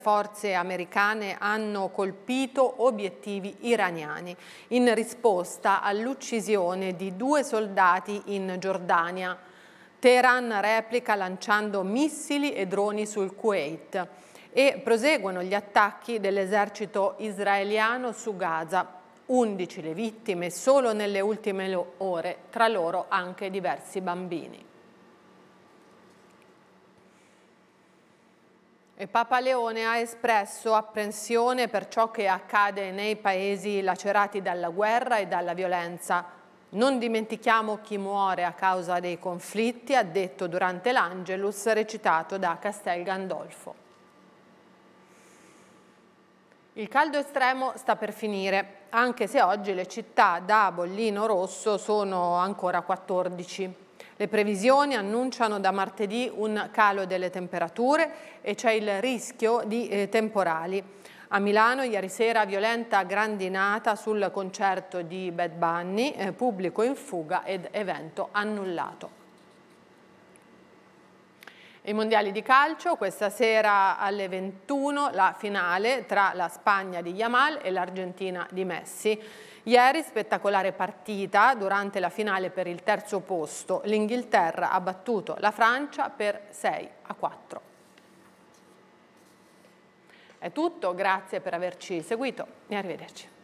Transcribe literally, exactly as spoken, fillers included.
forze americane hanno colpito obiettivi iraniani in risposta all'uccisione di due soldati in Giordania. Teheran replica lanciando missili e droni sul Kuwait e proseguono gli attacchi dell'esercito israeliano su Gaza. undici le vittime solo nelle ultime ore, tra loro anche diversi bambini. E Papa Leone ha espresso apprensione per ciò che accade nei paesi lacerati dalla guerra e dalla violenza. Non dimentichiamo chi muore a causa dei conflitti, ha detto durante l'Angelus recitato da Castel Gandolfo. Il caldo estremo sta per finire, anche se oggi le città da bollino rosso sono ancora quattordici. Le previsioni annunciano da martedì un calo delle temperature e c'è il rischio di eh, temporali. A Milano ieri sera violenta grandinata sul concerto di Bad Bunny, eh, pubblico in fuga ed evento annullato. I mondiali di calcio, questa sera alle ventuno la finale tra la Spagna di Yamal e l'Argentina di Messi. Ieri spettacolare partita durante la finale per il terzo posto. L'Inghilterra ha battuto la Francia per sei a quattro. È tutto, grazie per averci seguito e arrivederci.